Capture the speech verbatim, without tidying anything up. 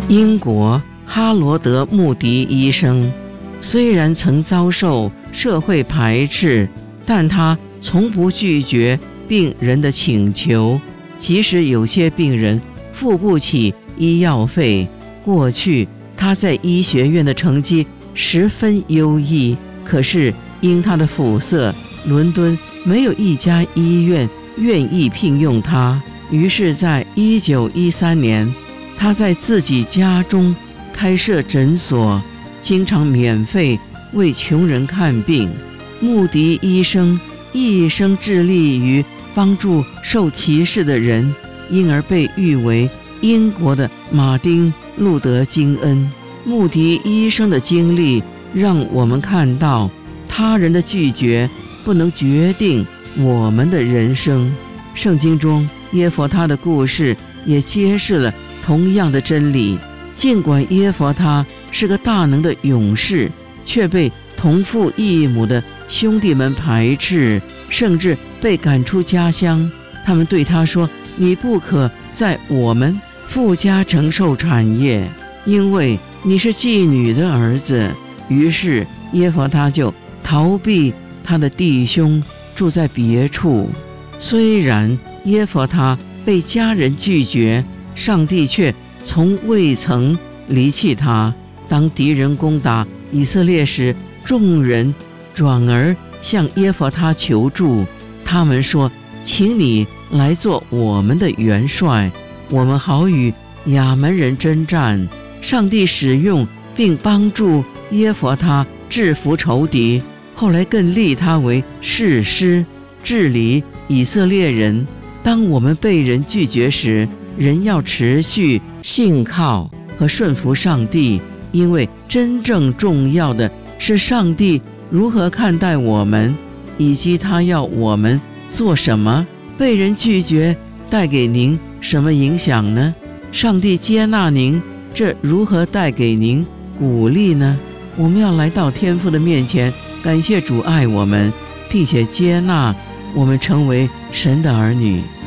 英国哈罗德·穆迪医生虽然曾遭受社会排斥，但他从不拒绝病人的请求，即使有些病人付不起医药费。过去他在医学院的成绩十分优异，可是因他的肤色，伦敦没有一家医院愿意聘用他。于是在一九一三年，他在自己家中开设诊所，经常免费为穷人看病。穆迪医生一生致力于帮助受歧视的人，因而被誉为英国的马丁·路德·金恩。穆迪医生的经历让我们看到，他人的拒绝不能决定我们的人生。圣经中耶弗他的故事也揭示了同样的真理。尽管耶弗他是个大能的勇士，却被同父异母的兄弟们排斥，甚至被赶出家乡。他们对他说：你不可在我们富家承受产业，因为你是妓女的儿子。于是耶弗他就逃避他的弟兄，住在别处。虽然耶弗他被家人拒绝，上帝却从未曾离弃他。当敌人攻打以色列时，众人转而向耶弗他求助，他们说：请你来做我们的元帅，我们好与亚门人征战。上帝使用并帮助耶弗他制服仇敌，后来更立他为士师，治理以色列人。当我们被人拒绝时，人要持续信靠和顺服上帝，因为真正重要的是上帝如何看待我们，以及他要我们做什么。被人拒绝带给您什么影响呢？上帝接纳您，这如何带给您鼓励呢？我们要来到天父的面前，感谢主爱我们，并且接纳我们成为神的儿女。